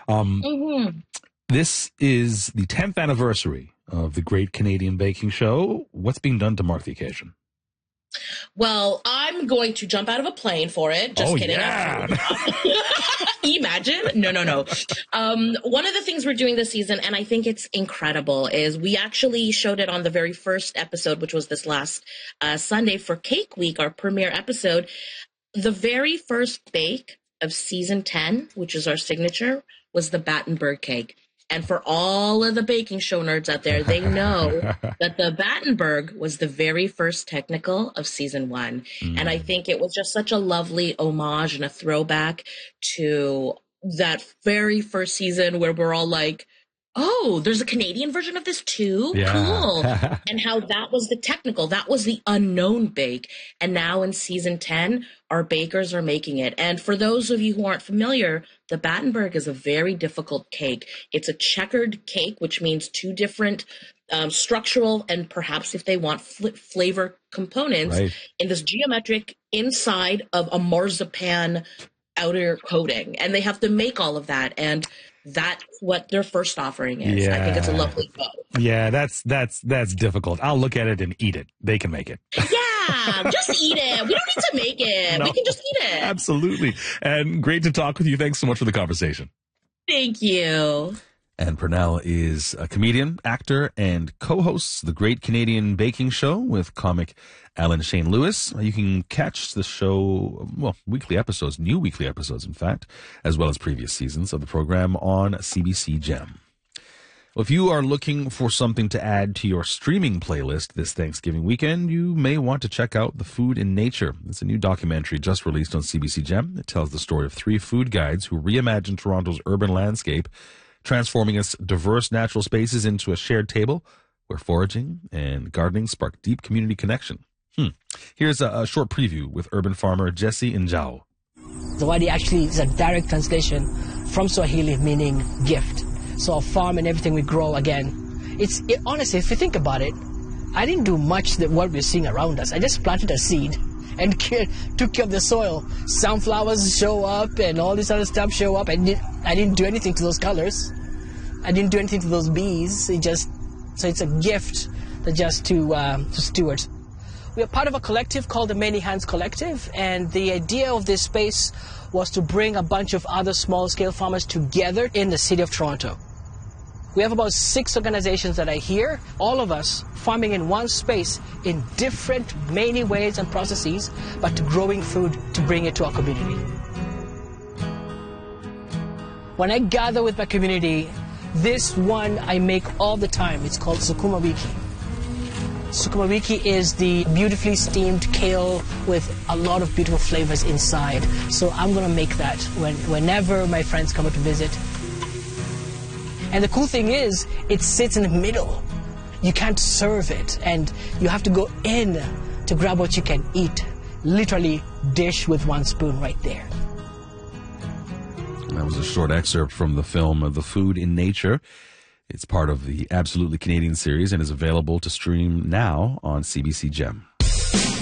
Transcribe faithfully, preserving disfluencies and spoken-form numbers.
Um, Mm-hmm. This is the tenth anniversary of the Great Canadian Baking Show. What's being done to mark the occasion? Well, I'm going to jump out of a plane for it. Just Oh, kidding. yeah. Imagine. No, no, no. Um, one of the things we're doing this season, and I think it's incredible, is we actually showed it on the very first episode, which was this last uh, Sunday for Cake Week, our premiere episode. The very first bake of season ten, which is our signature, was the Battenberg cake. And for all of the baking show nerds out there, they know that the Battenberg was the very first technical of season one. Mm. And I think it was just such a lovely homage and a throwback to that very first season where we're all like, oh, there's a Canadian version of this too? Yeah. Cool. And how that was the technical, that was the unknown bake. And now in season ten, our bakers are making it. And for those of you who aren't familiar, the Battenberg is a very difficult cake. It's a checkered cake, which means two different um, structural and perhaps if they want fl- flavor components right. in this geometric inside of a marzipan outer coating. And they have to make all of that. And that's what their first offering is. Yeah. I think it's a lovely bow. Yeah, that's that's that's difficult. I'll look at it and eat it. They can make it. Yeah, just eat it. We don't need to make it. No, we can just eat it. Absolutely. And great to talk with you. Thanks so much for the conversation. Thank you. Anne Purnell is a comedian, actor, and co-hosts the Great Canadian Baking Show with comic Alan Shane Lewis. You can catch the show, well, weekly episodes, new weekly episodes, in fact, as well as previous seasons of the program on C B C Gem. Well, if you are looking for something to add to your streaming playlist this Thanksgiving weekend, you may want to check out The Food in Nature. It's a new documentary just released on C B C Gem. It tells the story of three food guides who reimagine Toronto's urban landscape, transforming its diverse natural spaces into a shared table where foraging and gardening spark deep community connection. Hmm. Here's a, a short preview with urban farmer Jesse Njao. Zawadi actually is a direct translation from Swahili meaning gift. So our farm and everything we grow, again, it's it, honestly, if you think about it, I didn't do much that what we're seeing around us. I just planted a seed and care, took care of the soil. Sunflowers show up and all this other stuff show up. I, did, I didn't do anything to those colors. I didn't do anything to those bees. It just, so it's a gift that just to, um, to steward. We are part of a collective called the Many Hands Collective, and the idea of this space was to bring a bunch of other small-scale farmers together in the city of Toronto. We have about six organizations that are here, all of us farming in one space in different many ways and processes, but growing food to bring it to our community. When I gather with my community, this one I make all the time. It's called Sukuma Wiki. Sukuma Wiki is the beautifully steamed kale with a lot of beautiful flavors inside. So I'm going to make that when, whenever my friends come up to visit. And the cool thing is, it sits in the middle. You can't serve it, and you have to go in to grab what you can eat. Literally, dish with one spoon right there. That was a short excerpt from the film The Food in Nature. It's part of the Absolutely Canadian series and is available to stream now on C B C Gem.